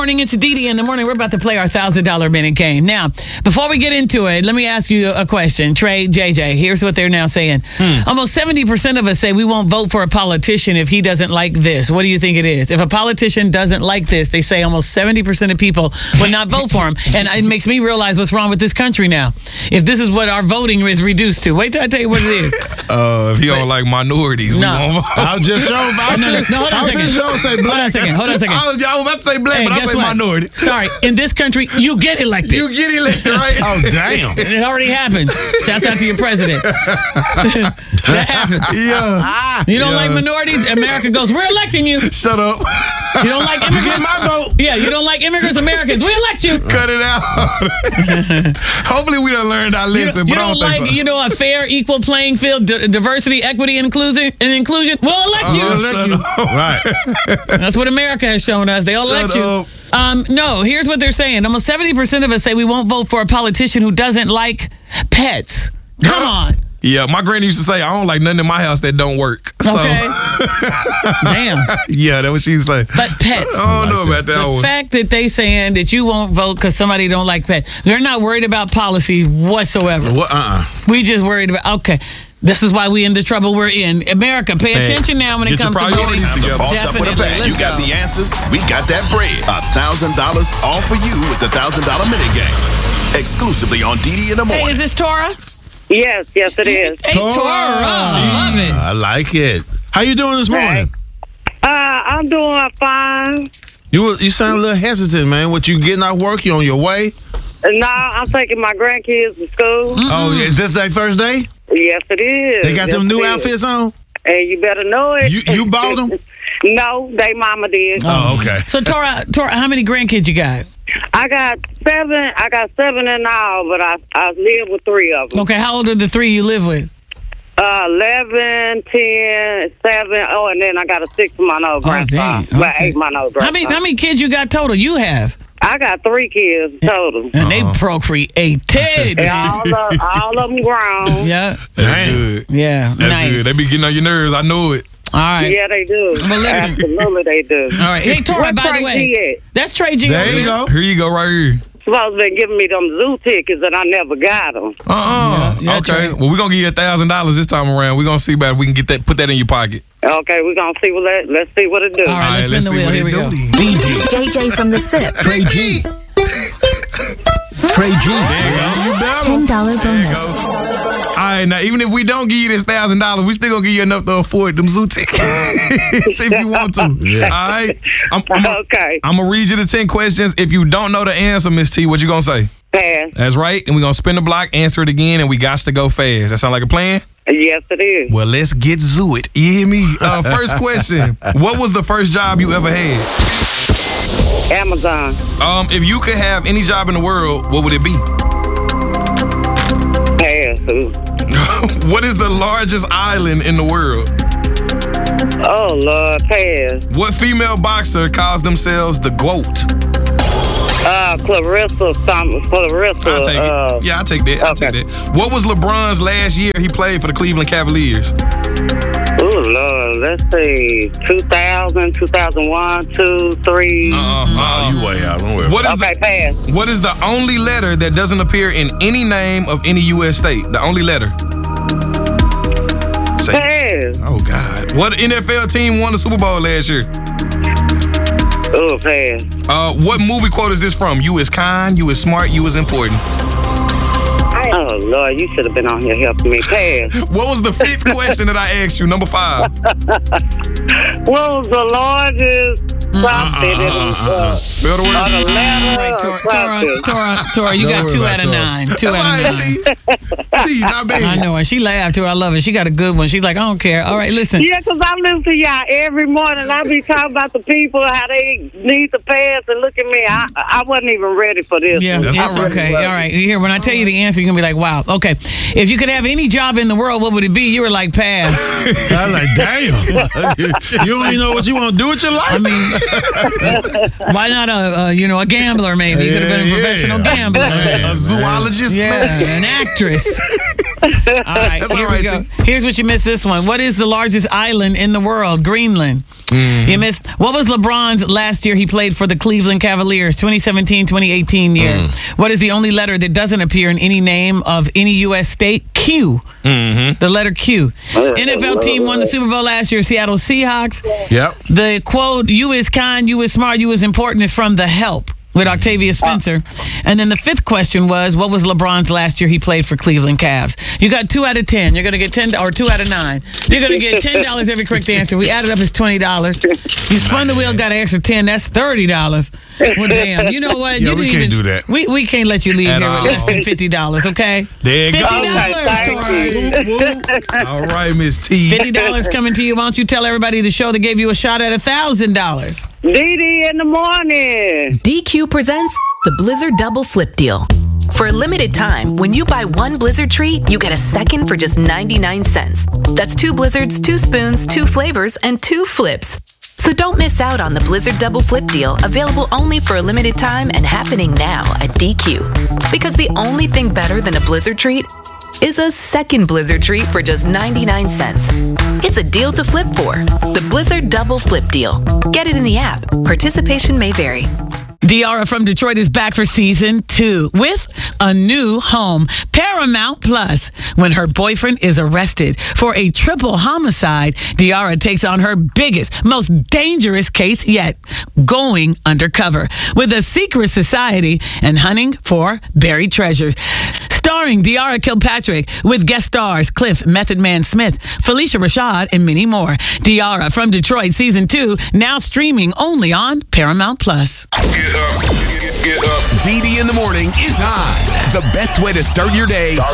Morning, it's Dee in the morning. We're about to play our $1,000 minute game. Now, before we get into it, let me ask you a question. Trey, JJ, here's what they're now saying. Almost 70% of us say we won't vote for a politician if he doesn't like this. What do you think it is? If a politician doesn't like this, they say almost 70% of people would not vote for him. And it makes me realize what's wrong with this country now. If this is what our voting is reduced to. Wait till I tell you what it is. If you don't like minorities, we won't vote. I'll just show. Hold on a second. Hold on a second. I was about to say black, Hey, but I guess say what? minority. Sorry, in this country, you get elected. You get elected, right? Oh, damn. It already happened. Shouts out to your president. That happens. Yeah. You don't like minorities? America goes, we're electing you. Shut up. You don't like immigrants? You get my vote. Yeah, you don't like immigrants, Americans. We elect you. Cut it out. Hopefully we done learned our lesson, You but I don't don't think like, so. a fair, equal playing field, diversity, equity, and inclusion. We'll elect you. Right. That's what America has shown us. They'll elect you. No, here's what they're saying. Almost 70% of us say we won't vote for a politician who doesn't like pets. Come on. Yeah, my granny used to say, I don't like nothing in my house that don't work. So, Okay. Damn. yeah, that's what she used to say. But pets. I don't know about that The one. fact that they saying that you won't vote because somebody don't like pets. They're not worried about policy whatsoever. What? We just worried about, okay, this is why we in the trouble we're in. America, pay attention now when it Get your comes to priorities voting. together. Boss up with a bag. You got the answers. We got that bread. $1,000 all for you with the $1,000 minute game. Exclusively on Dee in the Hey, morning. is this Tora? Yes, it is. Hey, Tora. I love it. I like it. How you doing this morning? I'm doing fine. You sound a little hesitant, man. What, you getting off work? You on your way? No, I'm taking my grandkids to school. Oh, is this their first day? Yes, it is. They got Yes, them new it is. outfits on? And you better know it. You bought them? No, they mama did. Oh, okay. So, Tora, how many grandkids you got? I got seven in all, but I live with three of them. Okay, how old are the three you live with? 11, 10, 7. Oh, and then I got a 6-month-old grandson. dang. Well, Okay. 8-month-old How grandson. many kids you got total? You have? I got 3 kids total. And they procreated. And all of them grown. Yeah. That's good. Yeah. That's Nice. good. They be getting on your nerves. I know it. All right. Yeah, they do. Well, listen. Absolutely, they do. All right. Hey, Tora, Where by the Trey way, G at? that's Trey G. There over you there. go. Here you go, right here. Supposed to be giving me them zoo tickets, and I never got them. Yeah, okay. Trey. Well, we're going to give you $1,000 this time around. We're going to see about if we can put that in your pocket. Okay, we're gonna see let's see what it do. All right, let's spin the wheel. Here we go. JJ from the SIP. Trey G. Trey G. You better. $10 bonus. All right, now, even if we don't give you this $1,000, we still going to give you enough to afford them zoo tickets. See if you want to. Yeah. All right? Okay. I'm going to read you the 10 questions. If you don't know the answer, Miss T, what you going to say? Pass. That's right. And we're going to spin the block, answer it again, and we got to go fast. That sound like a plan? Yes, it is. Well, let's get to it. You hear me? First question. What was the first job you ever had? Amazon. If you could have any job in the world, what would it be? Pass. Ooh. What is the largest island in the world? Oh Lord, pass. What female boxer calls themselves the GOAT? Clarissa. Clarissa. I'll take it. Yeah, I'll take that. I'll take that. What was LeBron's last year he played for the Cleveland Cavaliers? Oh Lord, let's see. 2000, 2001, 2, 3. You way out. Don't worry. What is Okay, pass. what is the only letter that doesn't appear in any name of any U.S. state? The only letter. Say. Pass. Oh God. What NFL team won the Super Bowl last year? Oh, pass. What movie quote is this from? You is kind, you is smart, you is important. Oh Lord, you should have been on here helping me. Pass. What was the 5th question that I asked you? Number 5. What was the largest something? Spell the word. On the ladder. Tora, you got Don't 2 worry out of about 9. 2 out of 9. T, not bad. I know, and she laughed too. I love it. She got a good one. She's like, I don't care. All right, listen. Yeah, because I listen to y'all every morning. I be talking about the people, how they need to pass, and look at me. I wasn't even ready for this. Yeah, That's it's all right. okay. All right, here, when I tell you the answer, you're going to be like, wow. Okay, if you could have any job in the world, what would it be? You were like, pass. I was like, damn. You don't even know what you want to do with your life. I mean, why not a gambler maybe? You could have been a professional gambler. A zoologist, Yeah, man. an actress. All right, That's here all right, we go. Here's what you missed this one. What is the largest island in the world? Greenland. You missed. What was LeBron's last year he played for the Cleveland Cavaliers, 2017-2018 year? What is the only letter that doesn't appear in any name of any U.S. state? Q. The letter Q. NFL team won the Super Bowl last year, Seattle Seahawks. Yep. The quote, "You is kind, you is smart, you is important," is from The Help with Octavia Spencer. And then the fifth question was, what was LeBron's last year he played for Cleveland Cavs? You got 2 out of 10. You're going to get 10, or 2 out of 9. You're going to get $10 every correct answer. We added up as $20. You spun the wheel, got an extra 10. That's $30. Well, damn. You know what? Yeah, you we didn't can't even, do that. We can't let you leave At here all. with less than $50, okay? There you go. $50. All right, Miss T. $50 coming to you. Why don't you tell everybody the show that gave you a shot at $1,000? Dee in the morning. DQ presents the Blizzard Double Flip Deal. For a limited time, when you buy one Blizzard treat, you get a second for just 99 cents. That's 2 Blizzards, 2 spoons, 2 flavors, and 2 flips. So don't miss out on the Blizzard Double Flip Deal, available only for a limited time and happening now at DQ. Because the only thing better than a Blizzard treat is a second Blizzard treat for just 99 cents. It's a deal to flip for. The Blizzard Double Flip Deal. Get it in the app. Participation may vary. Diara from Detroit is back for season 2 with a new home, Paramount Plus. When her boyfriend is arrested for a triple homicide, Diara takes on her biggest, most dangerous case yet, going undercover with a secret society and hunting for buried treasures. Starring Diara Kilpatrick with guest stars Cliff Method Man Smith, Felicia Rashad, and many more. Diara from Detroit season 2, now streaming only on Paramount Plus. Get up. Get up. DD in the morning is on. The best way to start your day.